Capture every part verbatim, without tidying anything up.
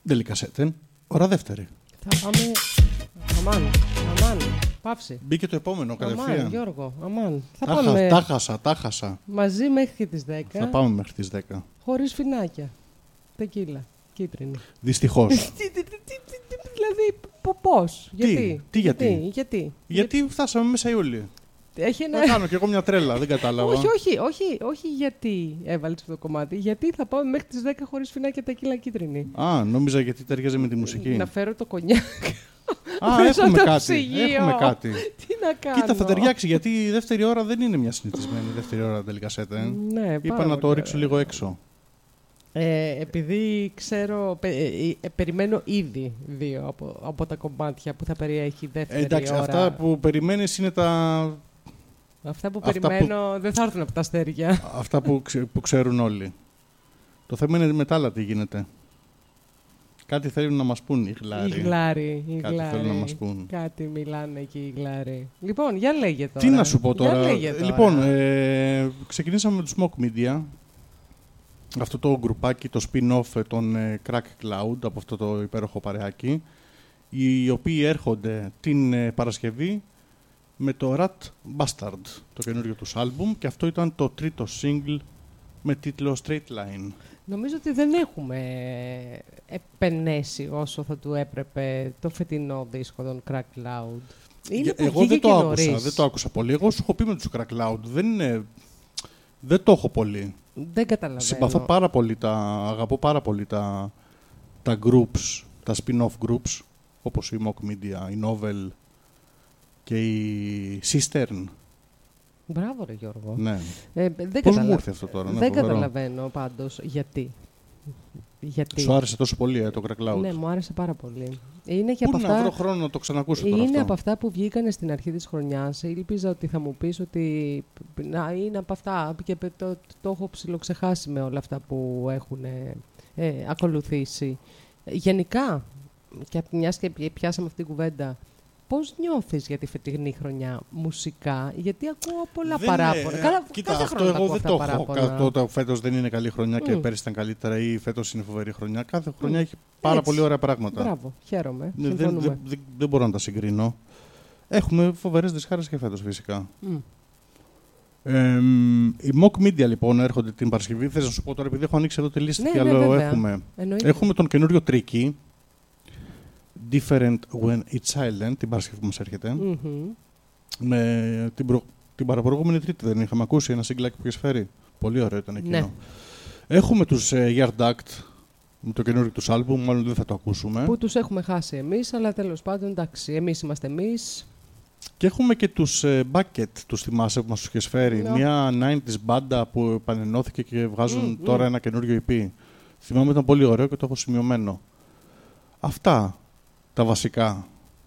Delicatessen, ώρα δεύτερη. Θα πάμε. Αμάν, αμάν, πάψε. Μπήκε το επόμενο κατευθείαν. Αμάν, Γιώργο, αμάν. Θα Τα πάμε χα, τα χάσα, τα χάσα. μαζί μέχρι τις δέκα. Θα πάμε μέχρι τις δέκα. Χωρίς φινάκια. Τεκίλα, κίτρινη. Δυστυχώς. Δηλαδή, πώς, γιατί, τι, γιατί, γιατί. Γιατί φτάσαμε μέσα Ιούλιο. Έχει ένα... Να κάνω κι εγώ μια τρέλα, δεν κατάλαβα. όχι, όχι, όχι, όχι γιατί έβαλες αυτό το κομμάτι. Γιατί θα πάμε μέχρι τις δέκα χωρίς φινάκια, τεκίλα, κίτρινη. Α, νόμιζα γιατί ταιριάζει με τη μουσική. Να φέρω το κονιάκ. Α, έχουμε κάτι. Έχουμε κάτι. Τι να κάνω. Κοίτα, θα ταιριάξει γιατί η δεύτερη ώρα δεν είναι μια συνηθισμένη δεύτερη ώρα Delicatessen. Ναι, είπα να το ρίξω λίγο έξω. Ε, επειδή ξέρω, πε, ε, ε, περιμένω ήδη δύο από, από τα κομμάτια που θα περιέχει η δεύτερη ε, εντάξει, ώρα. Αυτά που περιμένεις είναι τα... Αυτά που αυτά περιμένω που... δεν θα έρθουν από τα αστέρια. Αυτά που, ξε... που ξέρουν όλοι. Το θέμα είναι μετά άλλα τι γίνεται. Κάτι θέλουν να μας πούν οι γλάροι. Οι γλάροι, οι Κάτι γλάροι. θέλουν να μας πούν. Κάτι μιλάνε εκεί οι γλάροι. Λοιπόν, για λέγε τώρα. Τι να σου πω τώρα. τώρα. Λοιπόν, ε, ξεκινήσαμε με τους Smoke Media. Αυτό το γκρουπάκι, το spin-off των ε, Crack Cloud, από αυτό το υπέροχο παρεάκι, οι οποίοι έρχονται την ε, Παρασκευή με το Rat Bastard, το καινούριο τους άλμπουμ, και αυτό ήταν το τρίτο single με τίτλο Straight Line. Νομίζω ότι δεν έχουμε επενέσει όσο θα του έπρεπε το φετινό δίσκο των Crack Cloud. Είναι που Εγώ δεν το, νωρίς. άκουσα, δεν το άκουσα πολύ. Εγώ σου έχω πει με τους Crack Cloud, δεν, είναι, δεν το έχω πολύ. Δεν καταλαβαίνω. Συμπαθώ πάρα πολύ, τα, αγαπώ πάρα πολύ τα, τα groups, τα spin-off groups, όπως η Mock Media, η Novel και η Cistern. Μπράβο ρε Γιώργο. Ναι. Ε, δεν Πώς καταλα... μου ήρθε αυτό τώρα, ναι, δεν φοβερό. καταλαβαίνω πάντως γιατί. γιατί. Σου άρεσε τόσο πολύ ε, το Crack Cloud? Ναι, μου άρεσε πάρα πολύ. Είναι και Πού από να αυτά... βρω χρόνο να το ξανακούσω τώρα Είναι αυτό. από αυτά που βγήκαν στην αρχή της χρονιάς. Ήλπιζα ότι θα μου πεις ότι να, είναι από αυτά και το, το, το έχω ψιλοξεχάσει με όλα αυτά που έχουν ε, ε, ακολουθήσει. Γενικά, και μιας και πιάσαμε αυτή την κουβέντα, πώς νιώθεις για τη φετινή χρονιά μουσικά? Γιατί ακούω πολλά δεν παράπονα. Ε, Καλά, κοίτα, κάθε αυτό χρόνο εγώ ακούω δεν αυτά το έχω. παράπονα. Το, το φέτος δεν είναι καλή χρονιά και Mm. πέρυσι ήταν καλύτερα ή φέτος είναι φοβερή χρονιά. Κάθε χρονιά mm. έχει πάρα Έτσι. πολύ ωραία πράγματα. Μπράβο, χαίρομαι. Ναι, δεν, Συμφωνούμε. δεν, δεν, δεν μπορώ να τα συγκρίνω. Έχουμε φοβερές δισχάρες και φέτος φυσικά. Mm. Ε, οι Mock Media λοιπόν έρχονται την Παρασκευή. Θες να σου πω τώρα, επειδή έχω ανοίξει εδώ τη λίστα Ναι, τι ναι, άλλο βέβαια. έχουμε. Εννοείται. Έχουμε τον καινούριο Tricky, Different When It's Silent, την Παρασκευή που μας έρχεται. Mm-hmm. Με την, προ... την παραπροηγούμενη Τρίτη δεν είχαμε ακούσει ένα συγκλάκι που είχε φέρει. Πολύ ωραίο ήταν εκείνο. Ναι. Έχουμε τους ε, Yard Act με το καινούριο τους άλμπουμ, μάλλον δεν θα το ακούσουμε. Που τους έχουμε χάσει εμείς, αλλά τέλος πάντων εντάξει, εμείς είμαστε εμείς. Και έχουμε και τους ε, Bucket, τους θυμάσαι που μας τους είχες φέρει. No. Μια ενενήντα μπάντα που επανενώθηκε και βγάζουν Mm, τώρα mm. ένα καινούριο ι πι. Θυμάμαι ήταν πολύ ωραίο και το έχω σημειωμένο. Αυτά τα βασικά.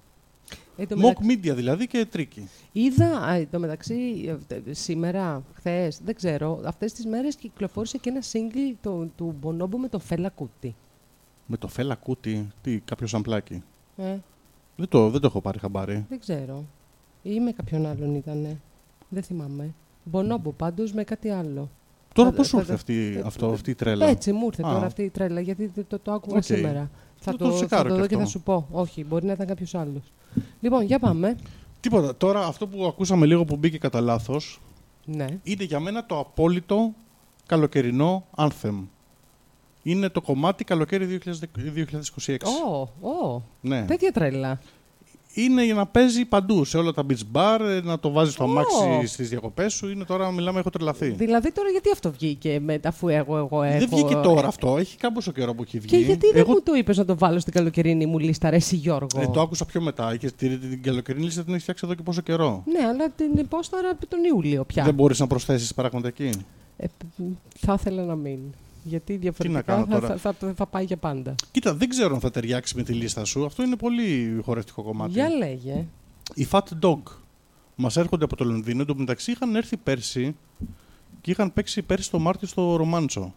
Ε, το Mock μεταξύ... Media δηλαδή και Tricky. Είδα, α, το μεταξύ, ε, σήμερα, χθες, δεν ξέρω, αυτές τις μέρες κυκλοφόρησε και ένα single του, του Bonobo με το Fela Kuti. Με το Fela Kuti, τι, κάποιο σαμπλάκι. Ε, Δεν το, δεν το έχω πάρει χαμπάρι. δεν ξέρω. Ή με κάποιον άλλον ήτανε. Δεν θυμάμαι. Bonobo πάντως με κάτι άλλο. Τώρα Θα- πώς σου θα- ήρθε αυτή, θα- αυτό, αυτή η τρέλα? Έτσι μου ήρθε Α. τώρα αυτή η τρέλα, γιατί το, το, το άκουγα Οκ. σήμερα. Θα Θα το, το θα τσεκάρω το κι δω και αυτό. θα σου πω. Όχι, μπορεί να ήταν κάποιος άλλος. Λοιπόν, για πάμε. Τίποτα. Τώρα αυτό που ακούσαμε λίγο που μπήκε κατά λάθος Ναι. είναι για μένα το απόλυτο καλοκαιρινό anthem. Είναι το κομμάτι καλοκαίρι δύο χιλιάδες είκοσι έξι. Ω, ω, Ναι. τέτοια τρέλα. Είναι για να παίζει παντού, σε όλα τα beach bar, να το βάζεις στο Ω. αμάξι στις διακοπές σου. Είναι τώρα, μιλάμε, έχω τρελαθεί. Δηλαδή τώρα γιατί αυτό βγήκε με, αφού εγώ, εγώ έχω... Δεν βγήκε τώρα αυτό, έχει κάμποσο καιρό που έχει βγει. Και γιατί δεν Εγώ μου το είπες να το βάλω στην καλοκαιρινή μου λίστα, ρε εσύ Γιώργο? ε, το άκουσα πιο μετά. Και την, την καλοκαιρινή λίστα την έχει φτιάξει εδώ και πόσο καιρό. Ναι, αλλά την πώς τώρα τον Ιούλιο πια. Δεν μπορείς να προσθέσεις πράγματα εκεί. Ε, θα ήθελα να μην. Γιατί διαφορετικά κάνω θα, τώρα? θα, θα, θα πάει για πάντα. Κοίτα, δεν ξέρω αν θα ταιριάξει με τη λίστα σου. Αυτό είναι πολύ χορευτικό κομμάτι. Για λέγε. Οι Fat Dog μας έρχονται από το Λονδίνο. Εν τω μεταξύ είχαν έρθει πέρσι και είχαν παίξει πέρσι το Μάρτιο στο Ρομάντσο.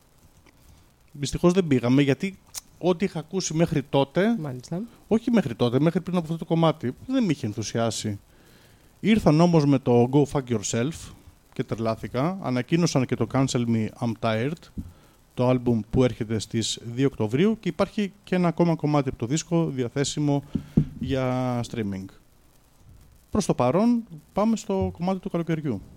Δυστυχώς δεν πήγαμε γιατί ό,τι είχα ακούσει μέχρι τότε, Μάλιστα. όχι μέχρι τότε, μέχρι πριν από αυτό το κομμάτι, δεν με είχε ενθουσιάσει. Ήρθαν όμως με το Go Fuck Yourself και τρελάθηκα. Ανακοίνωσαν και το Cancel Me I'm Tired, το άλμπουμ που έρχεται στις δύο Οκτωβρίου και υπάρχει και ένα ακόμα κομμάτι από το δίσκο διαθέσιμο για streaming. Προς το παρόν πάμε στο κομμάτι του καλοκαιριού.